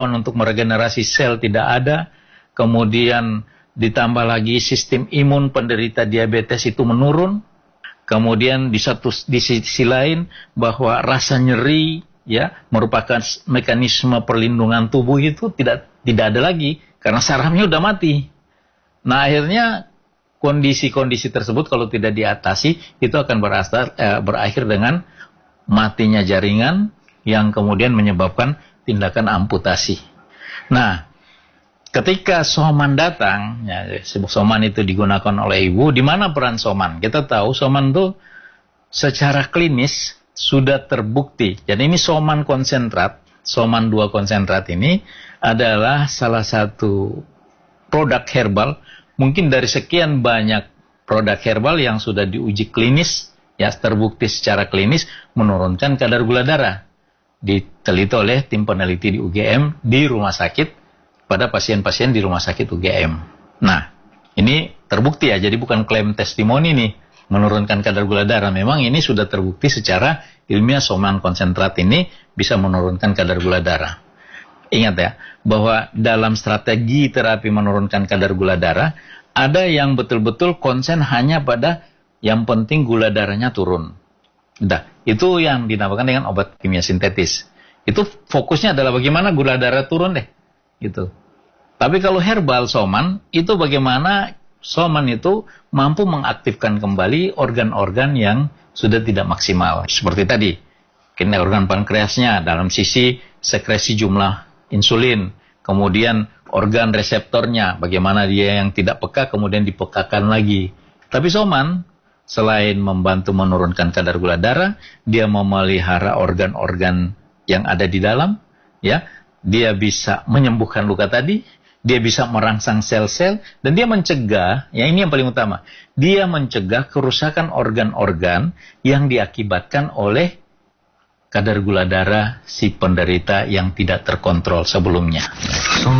untuk meregenerasi sel tidak ada, kemudian ditambah lagi sistem imun penderita diabetes itu menurun, kemudian di sisi lain bahwa rasa nyeri ya merupakan mekanisme perlindungan tubuh itu tidak ada lagi karena sarafnya udah mati. Nah akhirnya kondisi-kondisi tersebut kalau tidak diatasi itu akan berakhir dengan matinya jaringan yang kemudian menyebabkan tindakan amputasi. Nah, ketika soman datang, ya, soman itu digunakan oleh ibu, di mana peran soman? Kita tahu soman itu secara klinis sudah terbukti. Jadi ini soman konsentrat, soman 2 konsentrat ini adalah salah satu produk herbal, mungkin dari sekian banyak produk herbal yang sudah diuji klinis, ya terbukti secara klinis menurunkan kadar gula darah. Diteliti oleh tim peneliti di UGM di rumah sakit pada pasien-pasien di rumah sakit UGM. Nah, ini terbukti ya, jadi bukan klaim testimoni nih menurunkan kadar gula darah. Memang ini sudah terbukti secara ilmiah soman konsentrat ini bisa menurunkan kadar gula darah. Ingat ya, bahwa dalam strategi terapi menurunkan kadar gula darah, ada yang betul-betul konsen hanya pada yang penting gula darahnya turun. Nah, itu yang dinamakan dengan obat kimia sintetis. Itu fokusnya adalah bagaimana gula darah turun deh. Gitu. Tapi kalau herbal soman, itu bagaimana soman itu mampu mengaktifkan kembali organ-organ yang sudah tidak maksimal. Seperti tadi, organ pankreasnya dalam sisi sekresi jumlah insulin. Kemudian organ reseptornya, bagaimana dia yang tidak peka kemudian dipekakan lagi. Tapi soman, selain membantu menurunkan kadar gula darah, dia memelihara organ-organ yang ada di dalam, ya. Dia bisa menyembuhkan luka tadi, dia bisa merangsang sel-sel, dan dia mencegah, ya ini yang paling utama, dia mencegah kerusakan organ-organ yang diakibatkan oleh kadar gula darah si penderita yang tidak terkontrol sebelumnya.